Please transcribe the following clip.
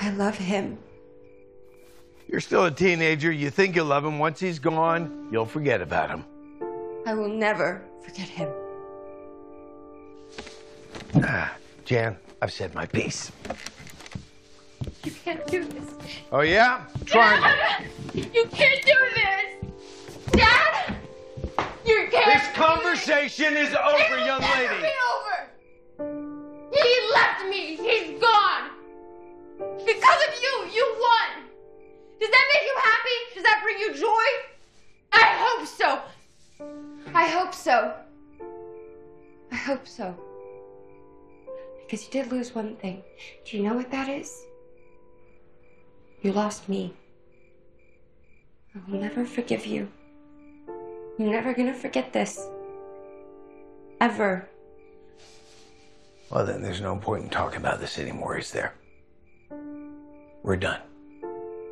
I love him. You're still a teenager. You think you love him. Once he's gone, you'll forget about him. I will never forget him. Jan, I've said my piece. You can't do this. Oh, yeah? Try Dad! You can't do this! Dad! You can't. This conversation is over, young lady. It'll never be over. He left me. He's gone. Because of you, you won. Does that make you happy? Does that bring you joy? I hope so. I hope so. I hope so. Because you did lose one thing. Do you know what that is? You lost me. I will never forgive you. I'm never gonna forget this. Ever. Well, then there's no point in talking about this anymore, is there? We're done.